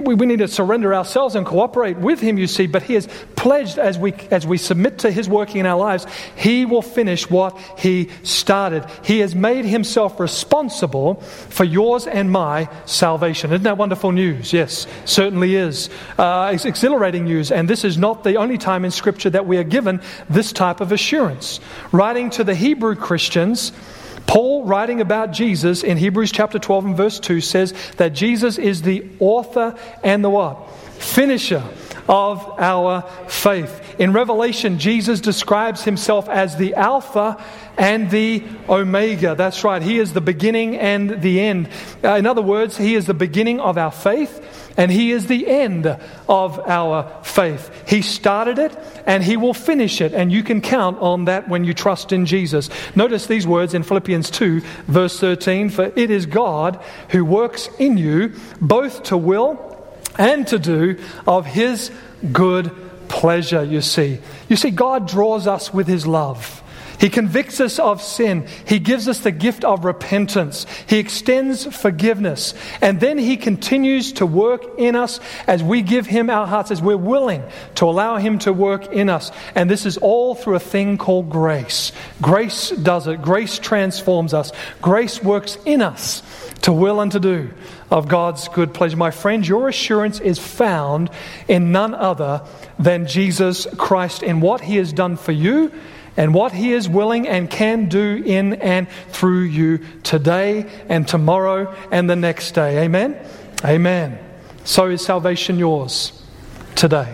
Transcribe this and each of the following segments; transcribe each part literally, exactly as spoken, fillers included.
we, we need to surrender ourselves and cooperate with him, you see, but he has pledged as we as we submit to his working in our lives, he will finish what he started. He has made himself responsible for yours and my salvation. Isn't that wonderful news? Yes, certainly is. Uh, it's exhilarating news, and this is not the only time in Scripture that we are given this type of assurance. Writing to the Hebrew Christians, Paul, writing about Jesus in Hebrews chapter twelve and verse two, says that Jesus is the author and the what? Finisher of our faith. In Revelation, Jesus describes himself as the Alpha and the Omega. That's right. He is the beginning and the end. Uh, in other words, he is the beginning of our faith and he is the end of our faith. He started it and he will finish it. And you can count on that when you trust in Jesus. Notice these words in Philippians two, verse thirteen. For it is God who works in you both to will and to do of his good pleasure, you see. You see, God draws us with his love. He convicts us of sin. He gives us the gift of repentance. He extends forgiveness. And then he continues to work in us as we give him our hearts, as we're willing to allow him to work in us. And this is all through a thing called grace. Grace does it. Grace transforms us. Grace works in us to will and to do of God's good pleasure. My friends, your assurance is found in none other than Jesus Christ, in what he has done for you and what he is willing and can do in and through you today and tomorrow and the next day. Amen? Amen. So is salvation yours today?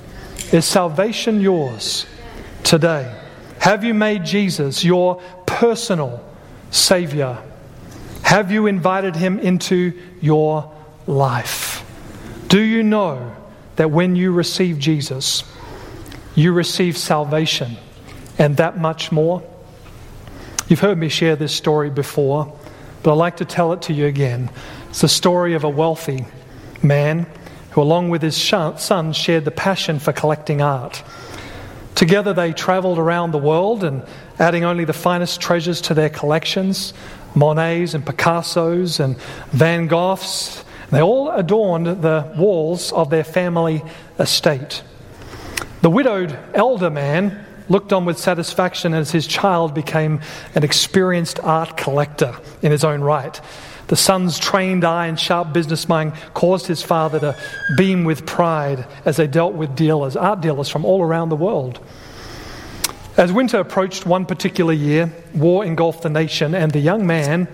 Is salvation yours today? Have you made Jesus your personal Savior? Have you invited him into your life? Do you know that when you receive Jesus, you receive salvation and that much more? You've heard me share this story before, but I'd like to tell it to you again. It's the story of a wealthy man who, along with his son, shared the passion for collecting art. Together they travelled around the world and adding only the finest treasures to their collections, Monets and Picassos and Van Goghs. They all adorned the walls of their family estate. The widowed elder man looked on with satisfaction as his child became an experienced art collector in his own right. The son's trained eye and sharp business mind caused his father to beam with pride as they dealt with dealers, art dealers from all around the world. As winter approached one particular year, war engulfed the nation and the young man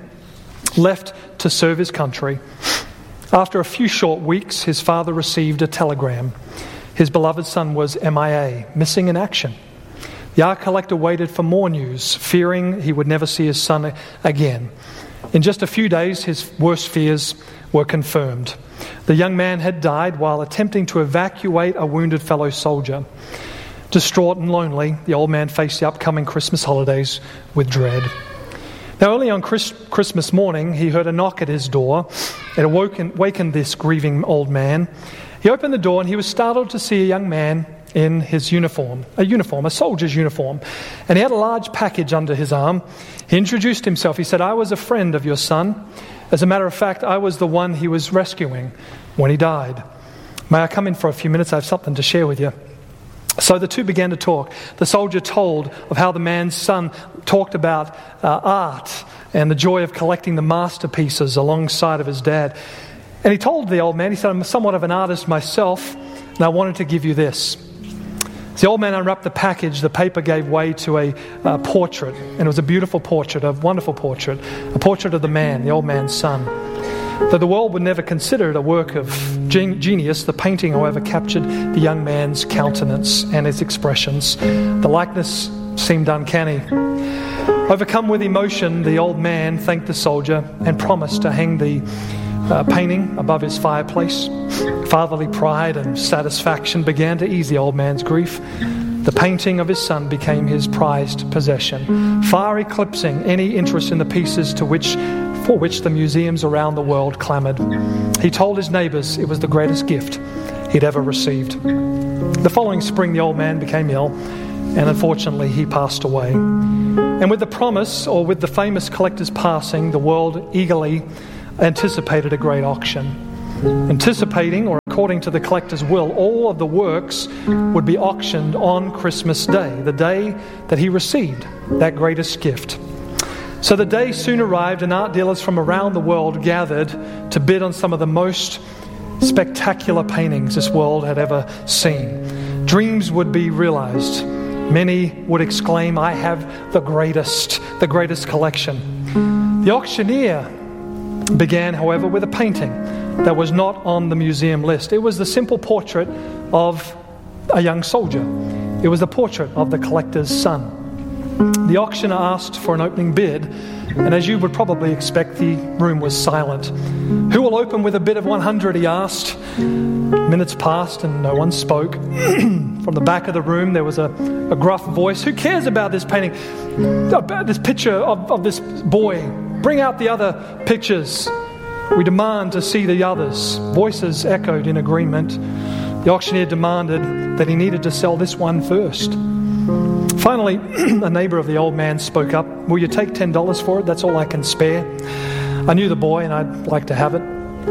left to serve his country. After a few short weeks, his father received a telegram. His beloved son was M I A, missing in action. The art collector waited for more news, fearing he would never see his son again. In just a few days, his worst fears were confirmed. The young man had died while attempting to evacuate a wounded fellow soldier. Distraught and lonely, the old man faced the upcoming Christmas holidays with dread. Now, early on Chris- Christmas morning, he heard a knock at his door. It awoken, awakened this grieving old man. He opened the door and he was startled to see a young man in his uniform, a uniform, a soldier's uniform. And he had a large package under his arm. He introduced himself. He said, "I was a friend of your son. As a matter of fact, I was the one he was rescuing when he died. May I come in for a few minutes? I have something to share with you." So the two began to talk. The soldier told of how the man's son talked about uh, art and the joy of collecting the masterpieces alongside of his dad. And he told the old man, he said, "I'm somewhat of an artist myself, and I wanted to give you this." As the old man unwrapped the package, the paper gave way to a uh, portrait. And it was a beautiful portrait, a wonderful portrait, a portrait of the man, the old man's son. Though the world would never consider it a work of gen- genius, the painting, however, captured the young man's countenance and his expressions. The likeness seemed uncanny. Overcome with emotion, the old man thanked the soldier and promised to hang the uh, painting above his fireplace. Fatherly pride and satisfaction began to ease the old man's grief. The painting of his son became his prized possession, far eclipsing any interest in the pieces to which, for which the museums around the world clamoured. He told his neighbours it was the greatest gift he'd ever received. The following spring, the old man became ill, and unfortunately he passed away. And with the promise, or with the famous collector's passing, the world eagerly anticipated a great auction. Anticipating, or according according to the collector's will, all of the works would be auctioned on Christmas Day, the day that he received that greatest gift. So the day soon arrived, and art dealers from around the world gathered to bid on some of the most spectacular paintings this world had ever seen. Dreams would be realized. Many would exclaim, "I have the greatest, the greatest collection." The auctioneer began, however, with a painting that was not on the museum list. It was the simple portrait of a young soldier. It was the portrait of the collector's son. The auctioneer asked for an opening bid, and as you would probably expect, the room was silent. "Who will open with a bid of one hundred, he asked. Minutes passed and no one spoke. From the back of the room there was a, a gruff voice. "Who cares about this painting, about this picture of, of this boy? Bring out the other pictures. We demand to see the others." Voices echoed in agreement. The auctioneer demanded that he needed to sell this one first. Finally, a neighbor of the old man spoke up. "Will you take ten dollars for it? That's all I can spare. I knew the boy and I'd like to have it."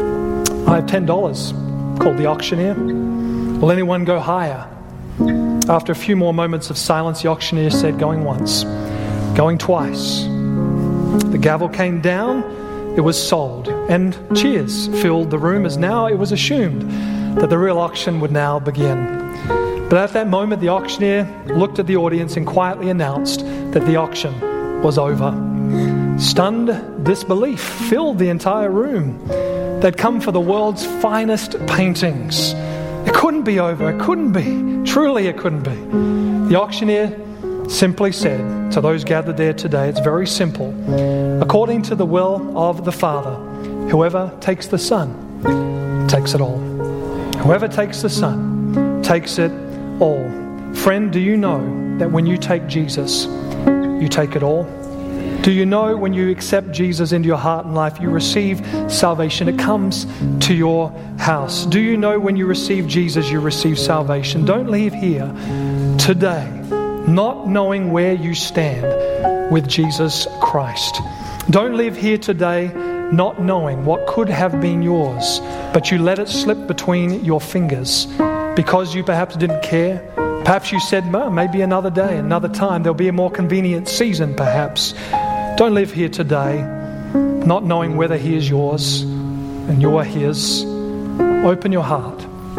"I have ten dollars, called the auctioneer. "Will anyone go higher?" After a few more moments of silence, the auctioneer said, "Going once, going twice." The gavel came down. It was sold, and cheers filled the room, as now it was assumed that the real auction would now begin. But at that moment, the auctioneer looked at the audience and quietly announced that the auction was over. Stunned disbelief filled the entire room. They'd come for the world's finest paintings. It couldn't be over. It couldn't be. Truly, it couldn't be. The auctioneer simply said to those gathered there today, it's very simple. According to the will of the Father, whoever takes the Son takes it all. Whoever takes the Son takes it all. Friend, do you know that when you take Jesus, you take it all? Do you know when you accept Jesus into your heart and life, you receive salvation? It comes to your house. Do you know when you receive Jesus, you receive salvation? Don't leave here today not knowing where you stand with Jesus Christ. Don't live here today not knowing what could have been yours, but you let it slip between your fingers because you perhaps didn't care. Perhaps you said, well, maybe another day, another time, there'll be a more convenient season perhaps. Don't live here today not knowing whether he is yours and you are his. Open your heart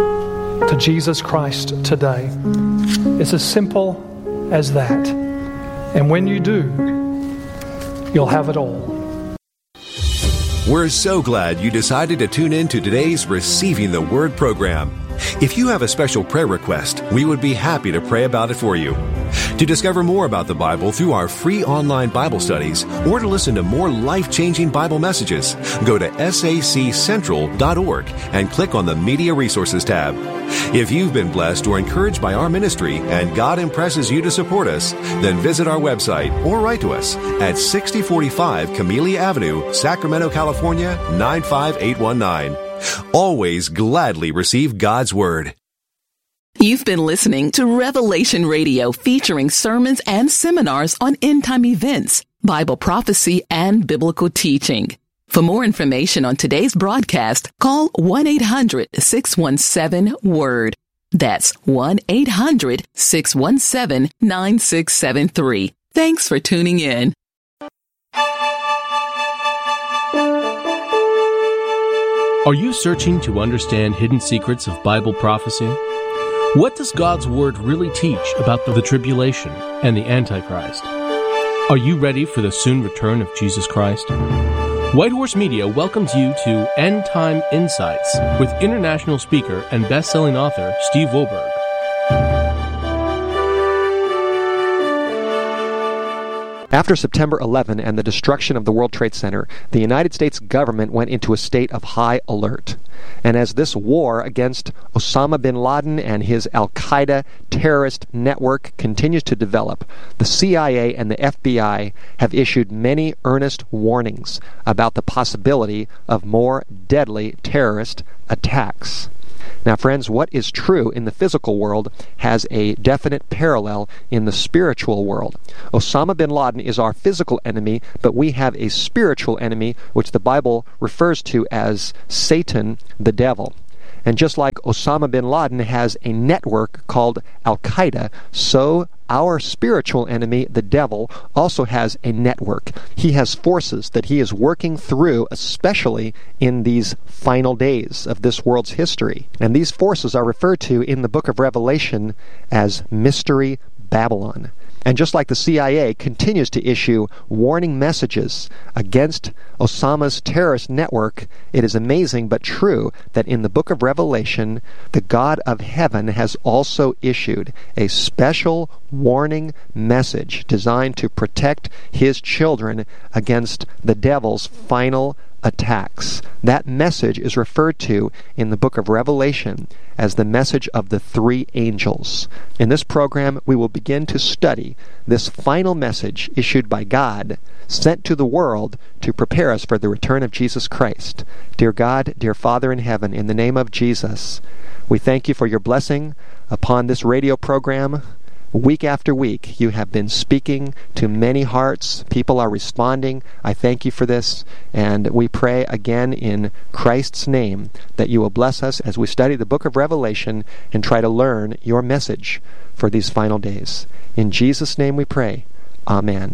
to Jesus Christ today. It's as simple as that. And when you do, you'll have it all. We're so glad you decided to tune in to today's Receiving the Word program. If you have a special prayer request, we would be happy to pray about it for you. To discover more about the Bible through our free online Bible studies or to listen to more life-changing Bible messages, go to S A C central dot org and click on the Media Resources tab. If you've been blessed or encouraged by our ministry and God impresses you to support us, then visit our website or write to us at sixty forty-five Camellia Avenue, Sacramento, California, nine five eight one nine. Always gladly receive God's Word. You've been listening to Revelation Radio, featuring sermons and seminars on end-time events, Bible prophecy, and biblical teaching. For more information on today's broadcast, call one eight hundred six one seven WORD. That's one eight hundred six one seven nine six seven three. Thanks for tuning in. Are you searching to understand hidden secrets of Bible prophecy? What does God's Word really teach about the, the tribulation and the Antichrist? Are you ready for the soon return of Jesus Christ? White Horse Media welcomes you to End Time Insights with international speaker and best-selling author Steve Wohlberg. After September eleventh and the destruction of the World Trade Center, the United States government went into a state of high alert. And as this war against Osama bin Laden and his Al-Qaeda terrorist network continues to develop, the C I A and the F B I have issued many earnest warnings about the possibility of more deadly terrorist attacks. Now, friends, what is true in the physical world has a definite parallel in the spiritual world. Osama bin Laden is our physical enemy, but we have a spiritual enemy, which the Bible refers to as Satan, the devil. And just like Osama bin Laden has a network called Al-Qaeda, so our spiritual enemy, the devil, also has a network. He has forces that he is working through, especially in these final days of this world's history. And these forces are referred to in the book of Revelation as Mystery Babylon. And just like the C I A continues to issue warning messages against Osama's terrorist network, it is amazing but true that in the book of Revelation, the God of heaven has also issued a special warning message designed to protect his children against the devil's final attacks. That message is referred to in the book of Revelation as the message of the three angels. In this program, we will begin to study this final message issued by God, sent to the world to prepare us for the return of Jesus Christ. Dear God, dear Father in heaven, in the name of Jesus, we thank you for your blessing upon this radio program. Week after week, you have been speaking to many hearts. People are responding. I thank you for this. And we pray again in Christ's name that you will bless us as we study the book of Revelation and try to learn your message for these final days. In Jesus' name we pray. Amen.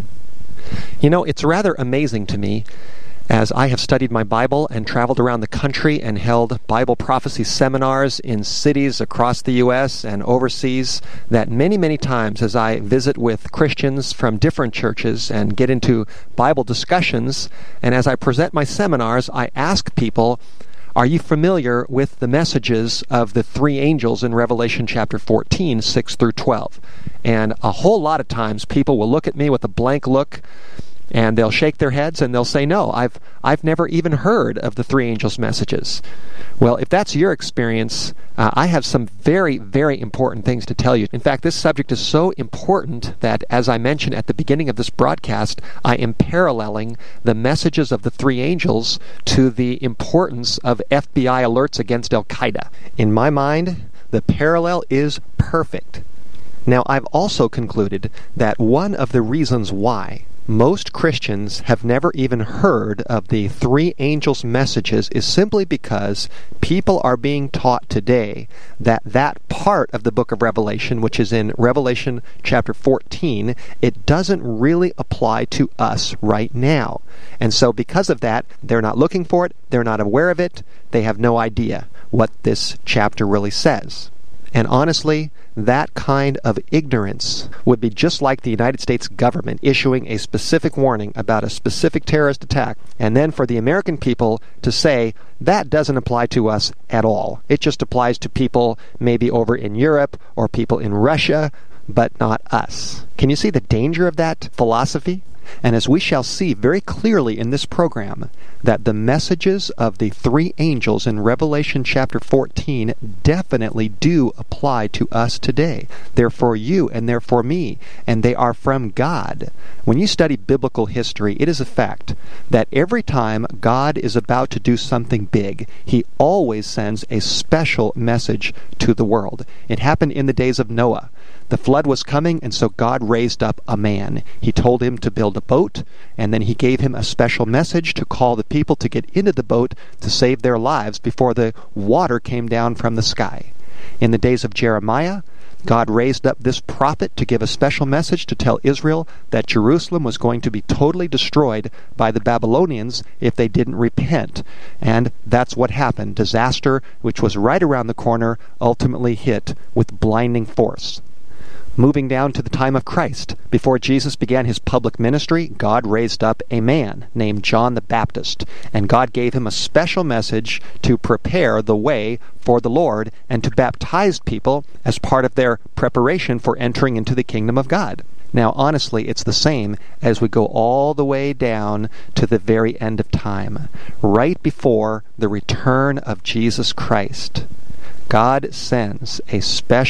You know, it's rather amazing to me as I have studied my Bible and traveled around the country and held Bible prophecy seminars in cities across the U S and overseas, that many, many times as I visit with Christians from different churches and get into Bible discussions, and as I present my seminars, I ask people, are you familiar with the messages of the three angels in Revelation chapter fourteen, six through twelve? And a whole lot of times people will look at me with a blank look, and they'll shake their heads and they'll say, no, I've I've never even heard of the three angels' messages. Well, if that's your experience, uh, I have some very, very important things to tell you. In fact, this subject is so important that, as I mentioned at the beginning of this broadcast, I am paralleling the messages of the three angels to the importance of F B I alerts against Al-Qaeda. In my mind, the parallel is perfect. Now, I've also concluded that one of the reasons why most Christians have never even heard of the three angels' messages is simply because people are being taught today that that part of the book of Revelation, which is in Revelation chapter fourteen, it doesn't really apply to us right now. And so because of that, they're not looking for it, they're not aware of it, they have no idea what this chapter really says. And honestly, that kind of ignorance would be just like the United States government issuing a specific warning about a specific terrorist attack, and then for the American people to say, that doesn't apply to us at all. It just applies to people maybe over in Europe or people in Russia, but not us. Can you see the danger of that philosophy? And as we shall see very clearly in this program, that the messages of the three angels in Revelation chapter fourteen definitely do apply to us today. They're for you and they're for me, and they are from God. When you study biblical history, it is a fact that every time God is about to do something big, He always sends a special message to the world. It happened in the days of Noah. The flood was coming, and so God raised up a man. He told him to build a boat, and then He gave him a special message to call the people to get into the boat to save their lives before the water came down from the sky. In the days of Jeremiah, God raised up this prophet to give a special message to tell Israel that Jerusalem was going to be totally destroyed by the Babylonians if they didn't repent. And that's what happened. Disaster, which was right around the corner, ultimately hit with blinding force. Moving down to the time of Christ, before Jesus began His public ministry, God raised up a man named John the Baptist, and God gave him a special message to prepare the way for the Lord and to baptize people as part of their preparation for entering into the kingdom of God. Now, honestly, it's the same as we go all the way down to the very end of time, right before the return of Jesus Christ. God sends a special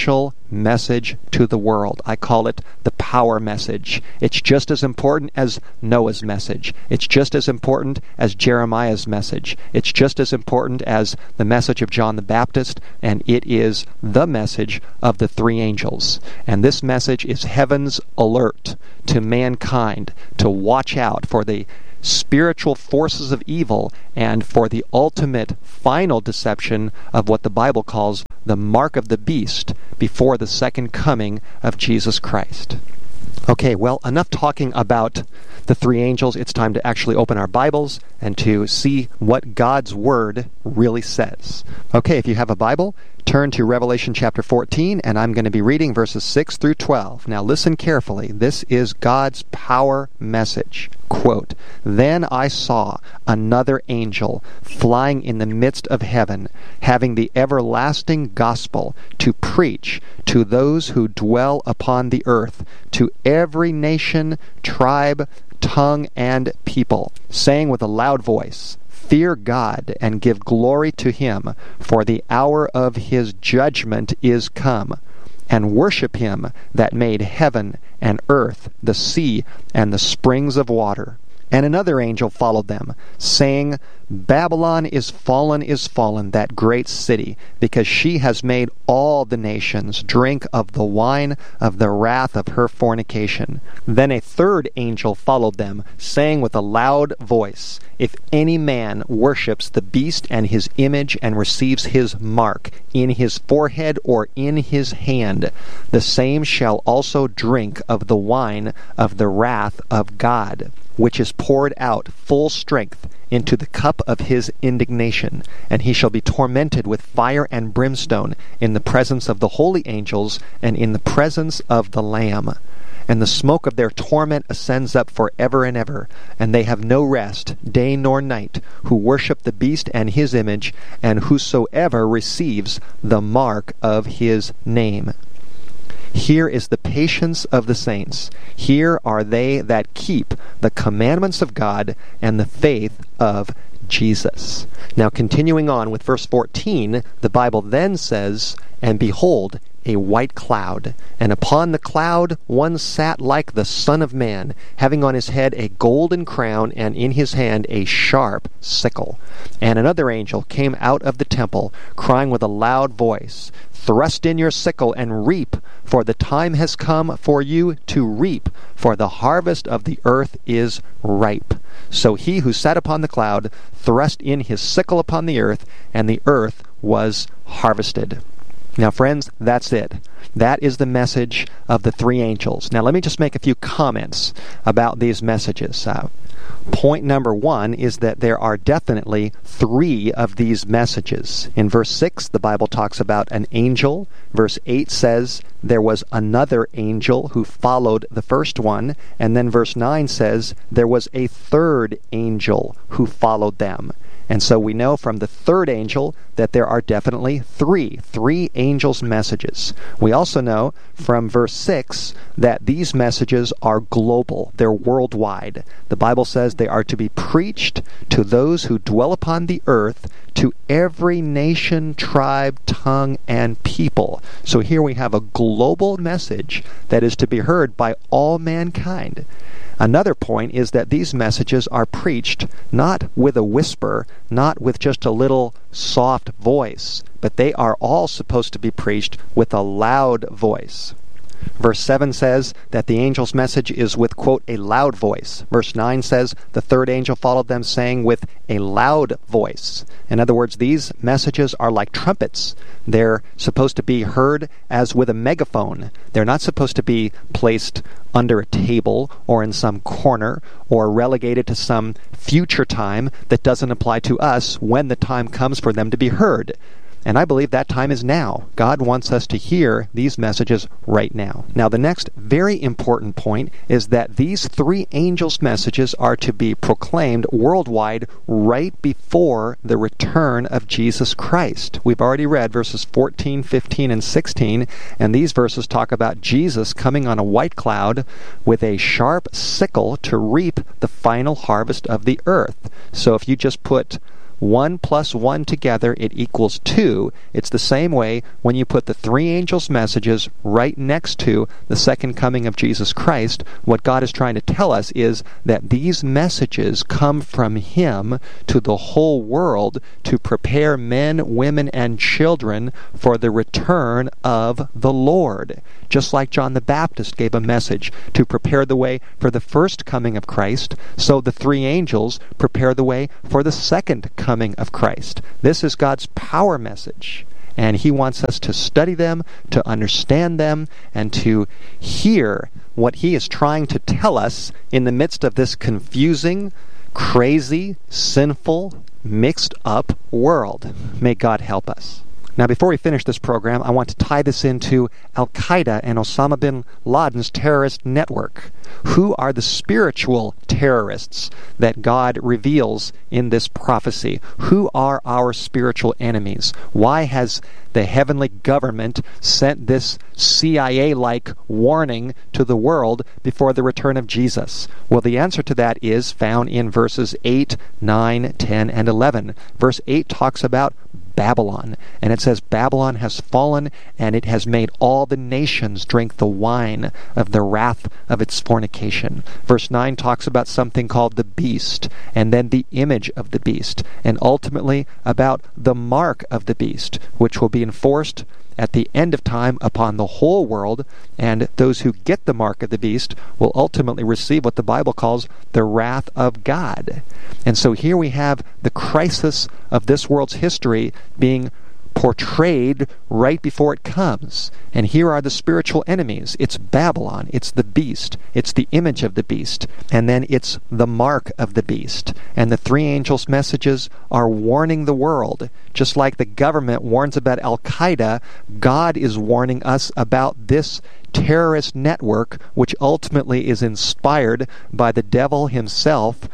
message to the world. I call it the power message. It's just as important as Noah's message. It's just as important as Jeremiah's message. It's just as important as the message of John the Baptist, and it is the message of the three angels. And this message is heaven's alert to mankind to watch out for the spiritual forces of evil and for the ultimate final deception of what the Bible calls the mark of the beast before the second coming of Jesus Christ. Okay, well, enough talking about the three angels. It's time to actually open our Bibles and to see what God's Word really says. Okay, if you have a Bible, turn to Revelation chapter fourteen, and I'm going to be reading verses six through twelve. Now listen carefully. This is God's power message. Quote, "Then I saw another angel flying in the midst of heaven, having the everlasting gospel to preach to those who dwell upon the earth, to every nation, tribe, tongue, and people, saying with a loud voice, Fear God and give glory to Him, for the hour of His judgment is come. And worship Him that made heaven and earth, the sea, and the springs of water. And another angel followed them, saying, Babylon is fallen, is fallen, that great city, because she has made all the nations drink of the wine of the wrath of her fornication. Then a third angel followed them, saying with a loud voice, If any man worships the beast and his image and receives his mark in his forehead or in his hand, the same shall also drink of the wine of the wrath of God, which is poured out full strength into the cup of his indignation, and he shall be tormented with fire and brimstone in the presence of the holy angels and in the presence of the Lamb. And the smoke of their torment ascends up for ever and ever, and they have no rest, day nor night, who worship the beast and his image, and whosoever receives the mark of his name. Here is the patience of the saints. Here are they that keep the commandments of God and the faith of Jesus." Now, continuing on with verse fourteen, the Bible then says, "And behold, a white cloud, and upon the cloud one sat like the Son of Man, having on his head a golden crown, and in his hand a sharp sickle. And another angel came out of the temple, crying with a loud voice, Thrust in your sickle and reap, for the time has come for you to reap, for the harvest of the earth is ripe. So he who sat upon the cloud thrust in his sickle upon the earth, and the earth was harvested." Now, friends, that's it. That is the message of the three angels. Now, let me just make a few comments about these messages. Uh, point number one is that there are definitely three of these messages. In verse six, the Bible talks about an angel. Verse eight says there was another angel who followed the first one. And then verse nine says there was a third angel who followed them. And so we know from the third angel that there are definitely three, three angels' messages. We also know from verse six that these messages are global. They're worldwide. The Bible says they are to be preached to those who dwell upon the earth, to every nation, tribe, tongue, and people. So here we have a global message that is to be heard by all mankind. Another point is that these messages are preached not with a whisper, not with just a little soft voice, but they are all supposed to be preached with a loud voice. Verse seven says that the angel's message is with, quote, a loud voice. Verse nine says the third angel followed them, saying with a loud voice. In other words, these messages are like trumpets. They're supposed to be heard as with a megaphone. They're not supposed to be placed under a table or in some corner or relegated to some future time that doesn't apply to us when the time comes for them to be heard. And I believe that time is now. God wants us to hear these messages right now. Now, the next very important point is that these three angels' messages are to be proclaimed worldwide right before the return of Jesus Christ. We've already read verses fourteen, fifteen, and sixteen, and these verses talk about Jesus coming on a white cloud with a sharp sickle to reap the final harvest of the earth. So if you just put one plus one together, it equals two. It's the same way when you put the three angels' messages right next to the second coming of Jesus Christ. What God is trying to tell us is that these messages come from Him to the whole world to prepare men, women, and children for the return of the Lord. Just like John the Baptist gave a message to prepare the way for the first coming of Christ, so the three angels prepare the way for the second coming of Christ. This is God's power message, and He wants us to study them, to understand them, and to hear what He is trying to tell us in the midst of this confusing, crazy, sinful, mixed up world. May God help us. Now, before we finish this program, I want to tie this into Al-Qaeda and Osama bin Laden's terrorist network. Who are the spiritual terrorists that God reveals in this prophecy? Who are our spiritual enemies? Why has the heavenly government sent this C I A-like warning to the world before the return of Jesus? Well, the answer to that is found in verses eight, nine, ten, and eleven. Verse eight talks about Babylon, and it says, Babylon has fallen, and it has made all the nations drink the wine of the wrath of its fornication. Verse nine talks about something called the beast, and then the image of the beast, and ultimately about the mark of the beast, which will be enforced at the end of time upon the whole world, and those who get the mark of the beast will ultimately receive what the Bible calls the wrath of God. And so here we have the crisis of this world's history being portrayed right before it comes. And here are the spiritual enemies. It's Babylon, it's the beast, it's the image of the beast, and then it's the mark of the beast. And the three angels' messages are warning the world. Just like the government warns about Al-Qaeda, God is warning us about this terrorist network, which ultimately is inspired by the devil himself.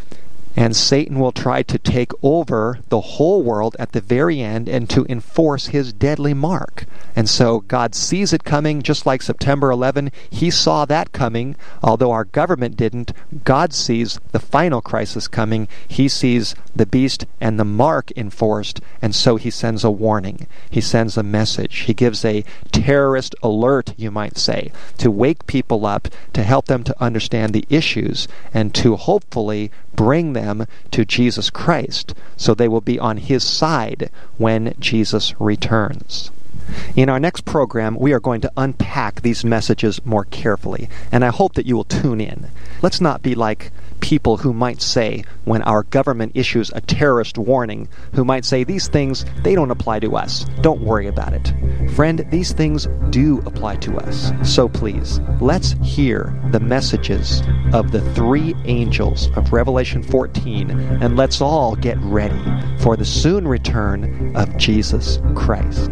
And Satan will try to take over the whole world at the very end and to enforce his deadly mark. And so God sees it coming, just like September eleventh. He saw that coming, although our government didn't. God sees the final crisis coming. He sees the beast and the mark enforced, and so He sends a warning. He sends a message. He gives a terrorist alert, you might say, to wake people up, to help them to understand the issues, and to hopefully bring them to Jesus Christ, so they will be on His side when Jesus returns. In our next program, we are going to unpack these messages more carefully, and I hope that you will tune in. Let's not be like people who might say, when our government issues a terrorist warning, who might say, these things, they don't apply to us. Don't worry about it. Friend, these things do apply to us. So please, let's hear the messages of the three angels of Revelation fourteen, and let's all get ready for the soon return of Jesus Christ.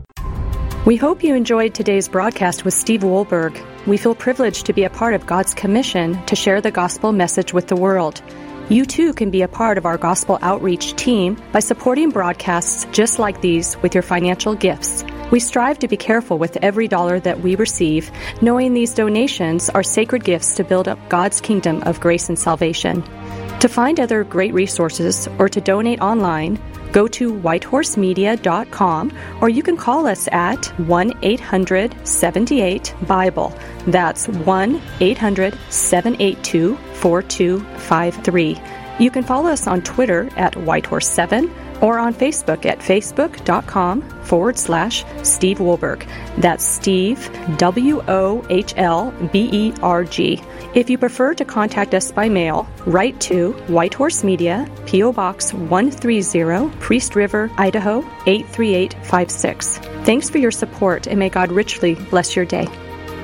We hope you enjoyed today's broadcast with Steve Wohlberg. We feel privileged to be a part of God's commission to share the gospel message with the world. You too can be a part of our gospel outreach team by supporting broadcasts just like these with your financial gifts. We strive to be careful with every dollar that we receive, knowing these donations are sacred gifts to build up God's kingdom of grace and salvation. To find other great resources or to donate online, go to whitehorse media dot com, or you can call us at one eight hundred seven eight Bible. That's one eight hundred seven eight two four two five three. You can follow us on Twitter at whitehorse seven or on Facebook at facebook.com forward slash Steve Wohlberg. That's Steve, W O H L B E R G. If you prefer to contact us by mail, write to Whitehorse Media, P O Box one thirty, Priest River, Idaho eight three eight five six. Thanks for your support, and may God richly bless your day.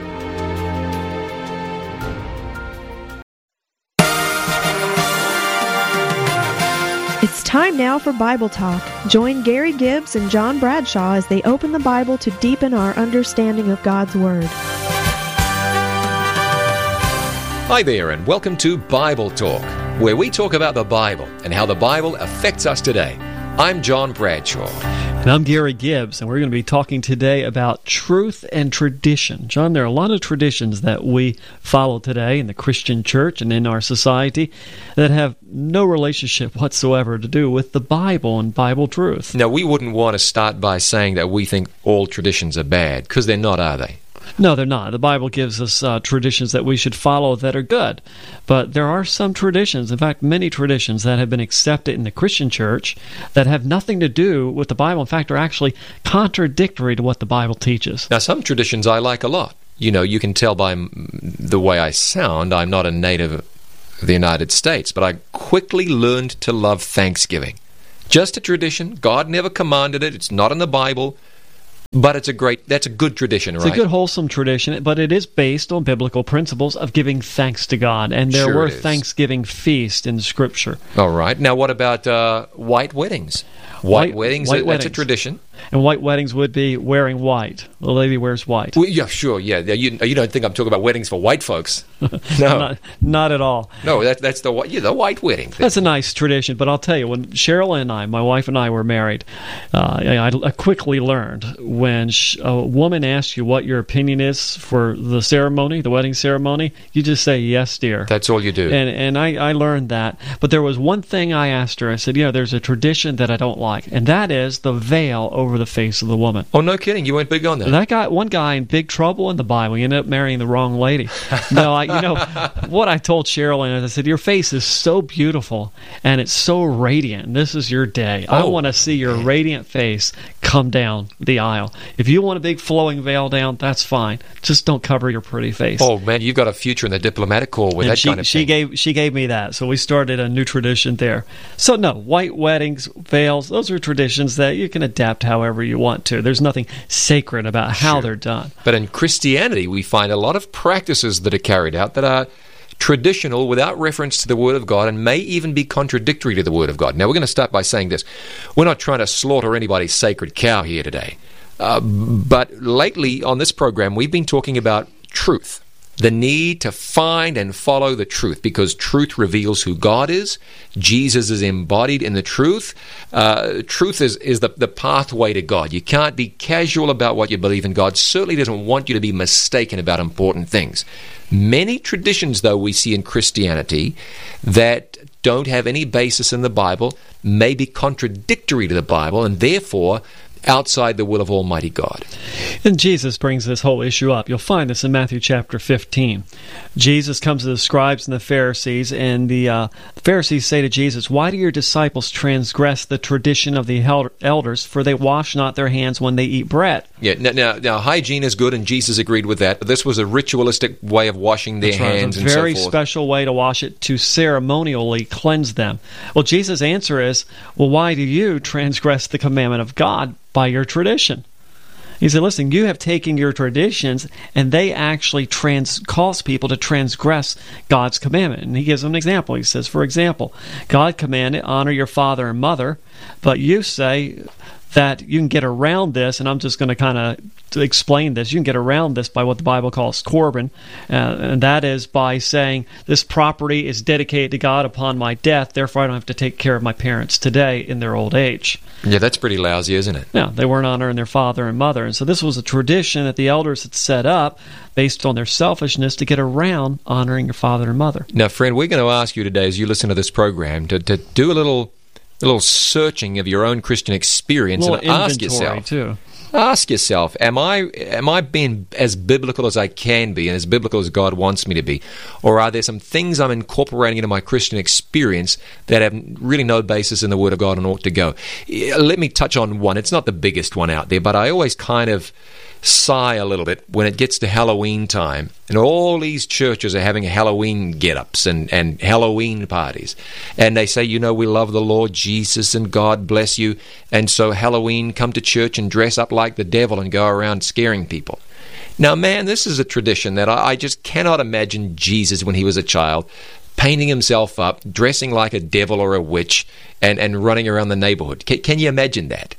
It's time now for Bible Talk. Join Gary Gibbs and John Bradshaw as they open the Bible to deepen our understanding of God's Word. Hi there, and welcome to Bible Talk, where we talk about the Bible and how the Bible affects us today. I'm John Bradshaw. And I'm Gary Gibbs, and we're going to be talking today about truth and tradition. John, there are a lot of traditions that we follow today in the Christian church and in our society that have no relationship whatsoever to do with the Bible and Bible truth. Now, we wouldn't want to start by saying that we think all traditions are bad, because they're not, are they? No, they're not. The Bible gives us uh, traditions that we should follow that are good. But there are some traditions, in fact, many traditions that have been accepted in the Christian church that have nothing to do with the Bible. In fact, are actually contradictory to what the Bible teaches. Now, some traditions I like a lot. You know, you can tell by the way I sound, I'm not a native of the United States, but I quickly learned to love Thanksgiving. Just a tradition. God never commanded it. It's not in the Bible. But it's a great, that's a good tradition, right? It's a good, wholesome tradition, but it is based on biblical principles of giving thanks to God. And there Sure were is. Thanksgiving feasts in Scripture. All right. Now, what about uh, white weddings? White, White- weddings, white that's a weddings. tradition. And white weddings would be wearing white. The lady wears white. Well, yeah, sure, yeah. You, you don't think I'm talking about weddings for white folks? No, Not, not at all. no, that, that's the whi- yeah, the white wedding thing. That's a nice tradition, but I'll tell you, when Cheryl and I, my wife and I, were married, uh, I, I quickly learned when sh- a woman asks you what your opinion is for the ceremony, the wedding ceremony, you just say, yes, dear. That's all you do. And and I, I learned that. But there was one thing I asked her. I said, you know, there's a tradition that I don't like, and that is the veil over the face of the woman. oh, no kidding. You weren't big on that. That guy, one guy in big trouble in the Bible, he ended up marrying the wrong lady. No, I, you know, what I told Cheryl, and I said, your face is so beautiful, and it's so radiant. This is your day. I Oh. want to see your radiant face come down the aisle. If you want a big flowing veil down, that's fine. Just don't cover your pretty face. Oh, man, you've got a future in the diplomatic corps with And that she, kind of she thing. gave she gave me that, so we started a new tradition there. So no, white weddings, veils, those are traditions that you can adapt however you want to. There's nothing sacred about how Sure. they're done. But in Christianity, we find a lot of practices that are carried out that are traditional without reference to the Word of God and may even be contradictory to the Word of God. Now, we're going to start by saying this. We're not trying to slaughter anybody's sacred cow here today. Uh, but lately on this program, we've been talking about truth. The need to find and follow the truth, because truth reveals who God is. Jesus is embodied in the truth. Uh, truth is, is the, the pathway to God. You can't be casual about what you believe in. God certainly doesn't want you to be mistaken about important things. Many traditions, though, we see in Christianity that don't have any basis in the Bible, may be contradictory to the Bible, and therefore outside the will of Almighty God. And Jesus brings this whole issue up. You'll find this in Matthew chapter fifteen. Jesus comes to the scribes and the Pharisees, and the uh, Pharisees say to Jesus, "Why do your disciples transgress the tradition of the el- elders, for they wash not their hands when they eat bread?" Yeah, now, now, now hygiene is good, and Jesus agreed with that, but this was a ritualistic way of washing their That's right. hands It's a and so very forth. special way to wash it, to ceremonially cleanse them. Well, Jesus' answer is, well, why do you transgress the commandment of God by your tradition? He said, listen, you have taken your traditions, and they actually trans- cause people to transgress God's commandment. And he gives them an example. He says, for example, God commanded, honor your father and mother, but you say that you can get around this, and I'm just going to kind of explain this. You can get around this by what the Bible calls Corban, uh, and that is by saying, this property is dedicated to God upon my death, therefore I don't have to take care of my parents today in their old age. Yeah, that's pretty lousy, isn't it? Yeah, they weren't honoring their father and mother. And so this was a tradition that the elders had set up based on their selfishness to get around honoring your father and mother. Now, friend, we're going to ask you today, as you listen to this program, to, to do a little a little searching of your own Christian experience A and little ask inventory, yourself, too. ask yourself, am I am I being as biblical as I can be and as biblical as God wants me to be? Or are there some things I'm incorporating into my Christian experience that have really no basis in the Word of God and ought to go? Let me touch on one. It's not the biggest one out there, but I always kind of sigh a little bit when it gets to Halloween time, and all these churches are having Halloween get-ups and, and Halloween parties, and they say, you know, we love the Lord Jesus and God bless you, and so Halloween, come to church and dress up like the devil and go around scaring people. Now, man, this is a tradition that I, I just cannot imagine Jesus when he was a child painting himself up, dressing like a devil or a witch, and, and running around the neighborhood. Can, can you imagine that?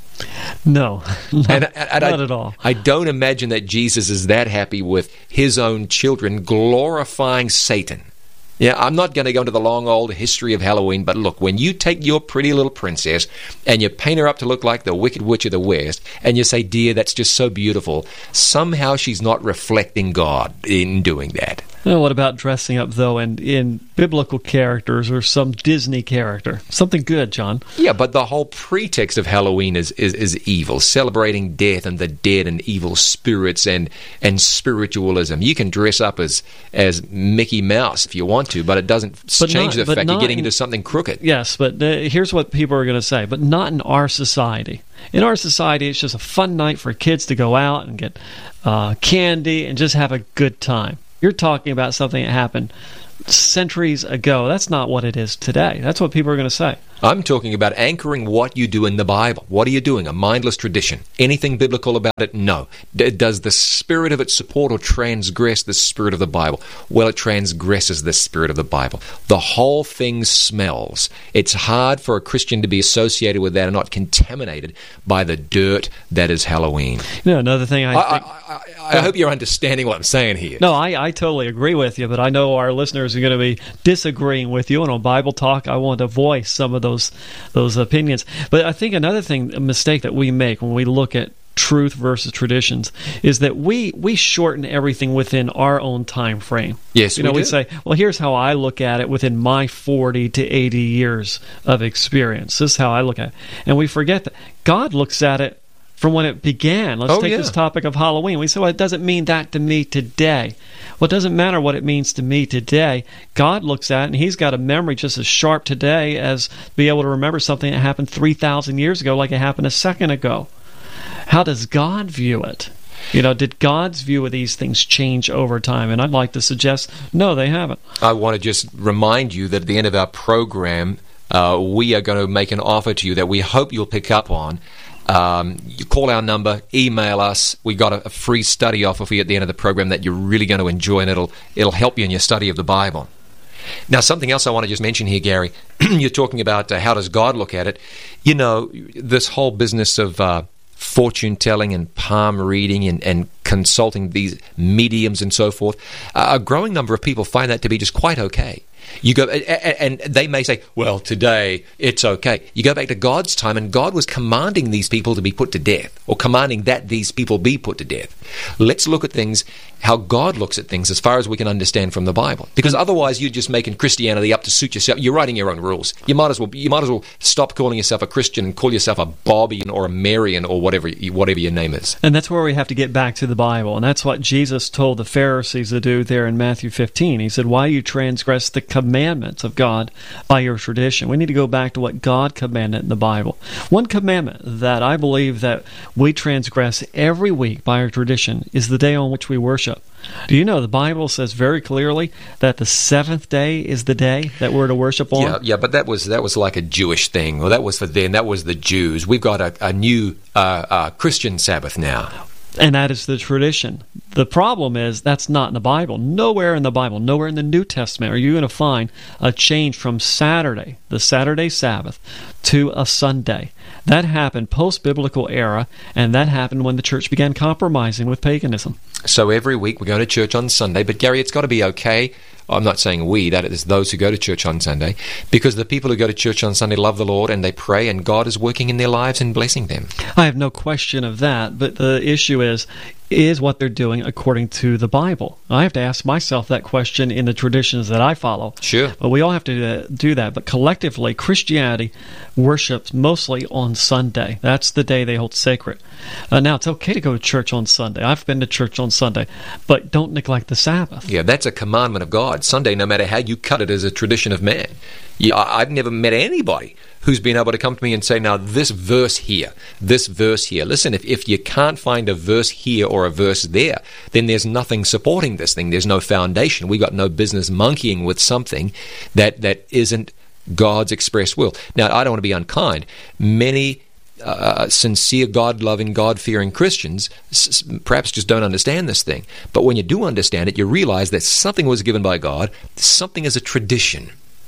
No, not, and, and not I, at all. I don't imagine that Jesus is that happy with his own children glorifying Satan Yeah, I'm not going to go into the long old history of Halloween, but look, when you take your pretty little princess and you paint her up to look like the Wicked Witch of the West, and you say, dear, that's just so beautiful, somehow she's not reflecting God in doing that. Well, what about dressing up, though, in, in biblical characters or some Disney character? Something good, John. Yeah, but the whole pretext of Halloween is, is, is evil, celebrating death and the dead and evil spirits and, and spiritualism. You can dress up as, as Mickey Mouse if you want to, but it doesn't but change not, the fact you're getting in, into something crooked. Yes, but uh, here's what people are going to say, but not in our society. In our society, it's just a fun night for kids to go out and get uh, candy and just have a good time. You're talking about something that happened centuries ago. That's not what it is today. That's what people are going to say. I'm talking about anchoring what you do in the Bible. What are you doing? A mindless tradition. Anything biblical about it? No. D- does the spirit of it support or transgress the spirit of the Bible? Well, it transgresses the spirit of the Bible. The whole thing smells. It's hard for a Christian to be associated with that and not contaminated by the dirt that is Halloween. You know, another thing I, I think... I, I, I hope you're understanding what I'm saying here. No, I, I totally agree with you, but I know our listeners are going to be disagreeing with you, and on Bible Talk, I want to voice some of those Those, those opinions. But I think another thing, a mistake that we make when we look at truth versus traditions, is that we we shorten everything within our own time frame. Yes, you know, we, we say, well, here's how I look at it within my forty to eighty years of experience. This is how I look at it. And we forget that God looks at it from when it began. Let's oh, take yeah. this topic of Halloween. We say, well, it doesn't mean that to me today. Well, it doesn't matter what it means to me today. God looks at it, and He's got a memory just as sharp today as be able to remember something that happened three thousand years ago like it happened a second ago. How does God view it? You know, did God's view of these things change over time? And I'd like to suggest, no, they haven't. I want to just remind you that at the end of our program, uh, we are going to make an offer to you that we hope you'll pick up on. Um, you call our number, email us. We got a, a free study offer for you at the end of the program that you're really going to enjoy, and it'll it'll help you in your study of the Bible. Now, something else I want to just mention here, Gary. You're talking about uh, how does God look at it. You know, this whole business of uh, fortune telling and palm reading and, and consulting these mediums and so forth. Uh, a growing number of people find that to be just quite okay. You go, and they may say, well, today it's okay. You go back to God's time, and God was commanding these people to be put to death, or commanding that these people be put to death. Let's look at things how God looks at things as far as we can understand from the Bible. Because otherwise you're just making Christianity up to suit yourself. You're writing your own rules. You might as well you might as well stop calling yourself a Christian and call yourself a Bobby or a Marian or whatever whatever your name is. And that's where we have to get back to the Bible. And that's what Jesus told the Pharisees to do there in Matthew fifteen. He said, why you transgress the commandments of God by your tradition. We need to go back to what God commanded in the Bible. One commandment that I believe that we transgress every week by our tradition is the day on which we worship. Do you know the Bible says very clearly that the seventh day is the day that we're to worship on? Yeah, yeah, but that was that was like a Jewish thing. Well, that was for them. That was the Jews. We've got a, a new uh, uh, Christian Sabbath now. And that is the tradition. The problem is that's not in the Bible. Nowhere in the Bible, nowhere in the New Testament are you going to find a change from Saturday, the Saturday Sabbath, to a Sunday. That happened post-biblical era, and that happened when the church began compromising with paganism. So every week we're going to church on Sunday, but Gary, it's got to be okay. I'm not saying we, that is those who go to church on Sunday, because the people who go to church on Sunday love the Lord and they pray, and God is working in their lives and blessing them. I have no question of that, but the issue is, is what they're doing according to the Bible? I have to ask myself that question in the traditions that I follow. Sure. But we all have to uh, do that. But collectively, Christianity worships mostly on Sunday. That's the day they hold sacred. Uh, now, it's okay to go to church on Sunday. I've been to church on Sunday. But don't neglect the Sabbath. Yeah, that's a commandment of God. Sunday, no matter how you cut it, is a tradition of man. Yeah, I've never met anybody who's been able to come to me and say, now, this verse here, this verse here. Listen, if, if you can't find a verse here or a verse there, then there's nothing supporting this thing. There's no foundation. We've got no business monkeying with something that, that isn't God's express will. Now, I don't want to be unkind. Many uh, sincere, God-loving, God-fearing Christians s- perhaps just don't understand this thing. But when you do understand it, you realize that something was given by God, something is a tradition.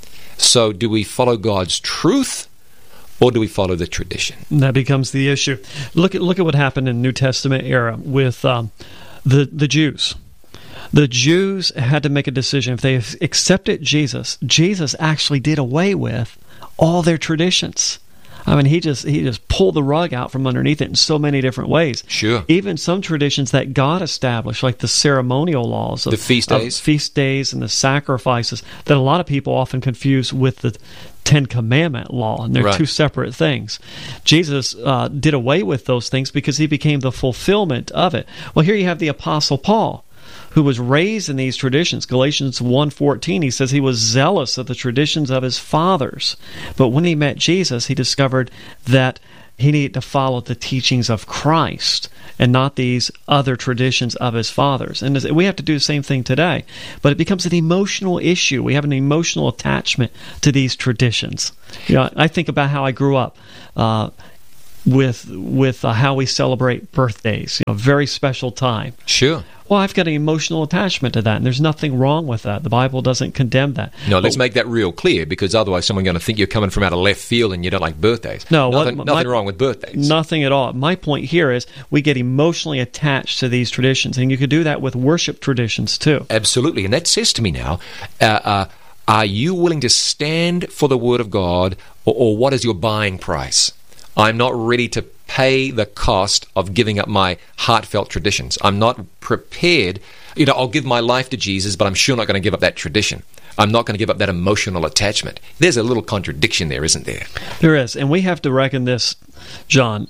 So do we follow God's truth, or do we follow the tradition? That becomes the issue. Look at look at what happened in the New Testament era with um, the the Jews. The Jews had to make a decision. If they accepted Jesus, Jesus actually did away with all their traditions. I mean, he just he just pulled the rug out from underneath it in so many different ways. Sure. Even some traditions that God established, like the ceremonial laws of the feast days, of feast days, and the sacrifices, that a lot of people often confuse with the Ten Commandment law, and they're right. two separate things. Jesus uh, did away with those things because he became the fulfillment of it. Well, here you have the Apostle Paul, who was raised in these traditions. Galatians one fourteen, he says he was zealous of the traditions of his fathers. But when he met Jesus, he discovered that he needed to follow the teachings of Christ and not these other traditions of his fathers. And we have to do the same thing today. But it becomes an emotional issue. We have an emotional attachment to these traditions. You know, I think about how I grew up. Uh, with with uh, how we celebrate birthdays, you know, a very special time. Sure. Well, I've got an emotional attachment to that, and there's nothing wrong with that. The Bible doesn't condemn that. No, let's but, make that real clear, because otherwise someone's going to think you're coming from out of left field and you don't like birthdays. No, nothing, what, nothing my, wrong with birthdays. Nothing at all. My point here is we get emotionally attached to these traditions, and you could do that with worship traditions too. Absolutely, and that says to me now, uh, uh, are you willing to stand for the Word of God, or, or what is your buying price? I'm not ready to pay the cost of giving up my heartfelt traditions. I'm not prepared. You know, I'll give my life to Jesus, but I'm sure not going to give up that tradition. I'm not going to give up that emotional attachment. There's a little contradiction there, isn't there? There is, and we have to reckon this, John.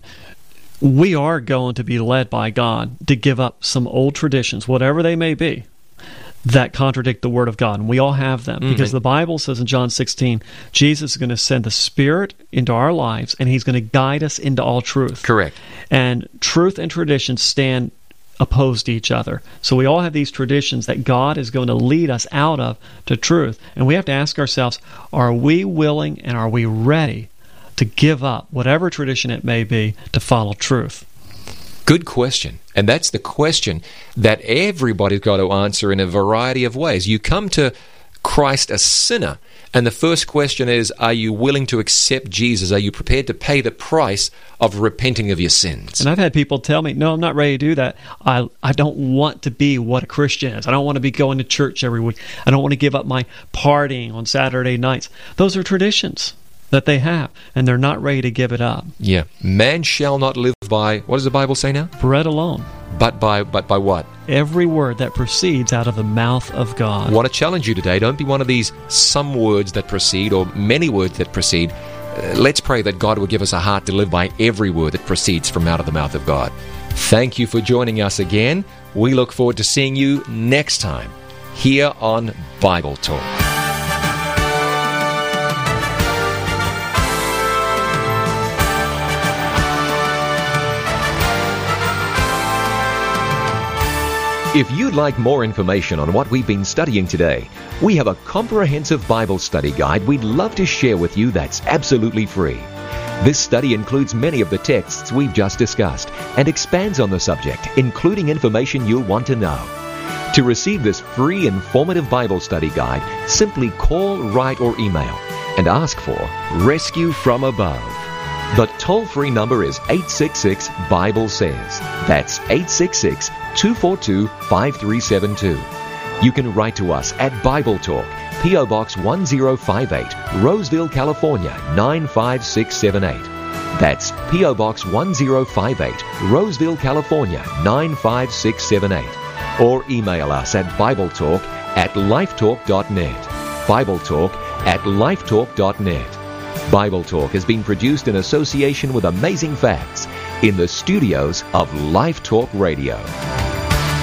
We are going to be led by God to give up some old traditions, whatever they may be, that contradict the Word of God. And we all have them. Mm-hmm. Because the Bible says in John sixteen, Jesus is going to send the Spirit into our lives, and He's going to guide us into all truth. Correct. And truth and tradition stand opposed to each other. So we all have these traditions that God is going to lead us out of to truth. And we have to ask ourselves, are we willing and are we ready to give up whatever tradition it may be to follow truth? Good question. And that's the question that everybody's got to answer in a variety of ways. You come to Christ a sinner, and the first question is, are you willing to accept Jesus? Are you prepared to pay the price of repenting of your sins? And I've had people tell me, no, I'm not ready to do that. I I don't want to be what a Christian is. I don't want to be going to church every week. I don't want to give up my partying on Saturday nights. Those are traditions that they have, and they're not ready to give it up. Yeah. Man shall not live by, what does the Bible say now? Bread alone. But by but by what? Every word that proceeds out of the mouth of God. I want to challenge you today. Don't be one of these some words that proceed or many words that proceed. Uh, let's pray that God will give us a heart to live by every word that proceeds from out of the mouth of God. Thank you for joining us again. We look forward to seeing you next time here on Bible Talk. If you'd like more information on what we've been studying today, we have a comprehensive Bible study guide we'd love to share with you that's absolutely free. This study includes many of the texts we've just discussed and expands on the subject, including information you'll want to know. To receive this free, informative Bible study guide, simply call, write, or email and ask for Rescue from Above. The toll-free number is eight six six, Bible says. That's eight six six, two four two, five three seven two. You can write to us at Bible Talk, P O Box one zero five eight, Roseville, California, nine five six seven eight. That's P O Box one zero five eight, Roseville, California, nine five six seven eight. Or email us at BibleTalk at lifetalk dot net. BibleTalk at lifetalk dot net. Bible Talk has been produced in association with Amazing Facts in the studios of Life Talk Radio.